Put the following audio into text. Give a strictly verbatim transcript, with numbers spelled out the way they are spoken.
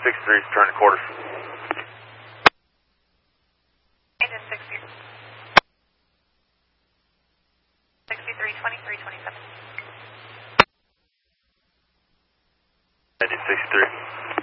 sixty-three, turn to quarters. Engine sixty, sixty-three, twenty-three, twenty-seven. Engine sixty-three.